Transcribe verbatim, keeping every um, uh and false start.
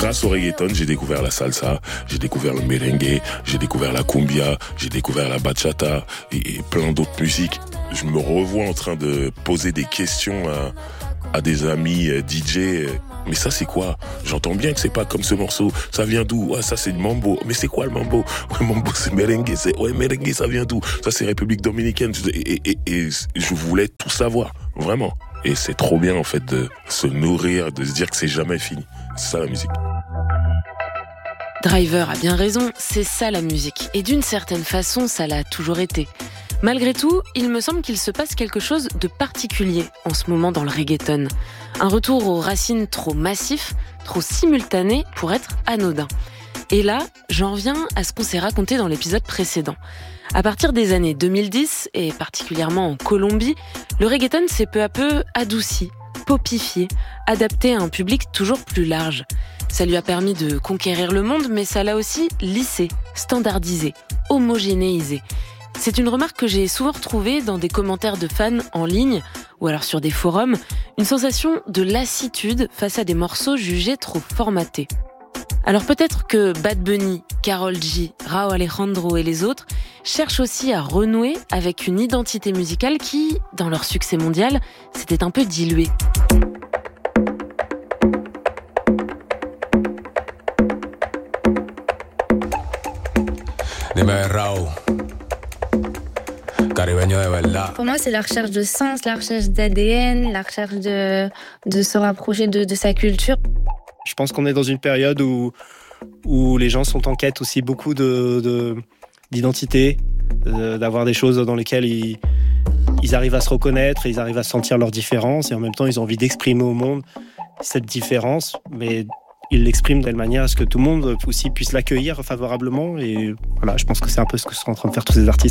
grâce au reggaeton, j'ai découvert la salsa, j'ai découvert le merengue, j'ai découvert la cumbia, j'ai découvert la bachata et, et plein d'autres musiques. Je me revois en train de poser des questions à, à des amis D J. Mais ça, c'est quoi? J'entends bien que c'est pas comme ce morceau. Ça vient d'où? Ouais, ça, c'est le mambo. Mais c'est quoi le mambo? Ouais, mambo, c'est merengue. C'est... Ouais, merengue, ça vient d'où? Ça, c'est République Dominicaine. Et, et, et, et je voulais tout savoir. Vraiment. Et c'est trop bien, en fait, de se nourrir, de se dire que c'est jamais fini. C'est ça, la musique. Driver a bien raison. C'est ça, la musique. Et d'une certaine façon, ça l'a toujours été. Malgré tout, il me semble qu'il se passe quelque chose de particulier en ce moment dans le reggaeton. Un retour aux racines trop massif, trop simultané pour être anodin. Et là, j'en viens à ce qu'on s'est raconté dans l'épisode précédent. À partir des années deux mille dix, et particulièrement en Colombie, le reggaeton s'est peu à peu adouci, popifié, adapté à un public toujours plus large. Ça lui a permis de conquérir le monde, mais ça l'a aussi lissé, standardisé, homogénéisé. C'est une remarque que j'ai souvent retrouvée dans des commentaires de fans en ligne ou alors sur des forums, une sensation de lassitude face à des morceaux jugés trop formatés. Alors peut-être que Bad Bunny, Karol G, Rauw Alejandro et les autres cherchent aussi à renouer avec une identité musicale qui, dans leur succès mondial, s'était un peu diluée. Dime Rauw. Pour moi, c'est la recherche de sens, la recherche d'A D N, la recherche de, de se rapprocher de, de sa culture. Je pense qu'on est dans une période où, où les gens sont en quête aussi beaucoup de, de, d'identité, de, d'avoir des choses dans lesquelles ils, ils arrivent à se reconnaître, et ils arrivent à sentir leur différence, et en même temps, ils ont envie d'exprimer au monde cette différence, mais ils l'expriment de telle manière à ce que tout le monde aussi puisse l'accueillir favorablement. Et voilà, je pense que c'est un peu ce que sont en train de faire tous ces artistes.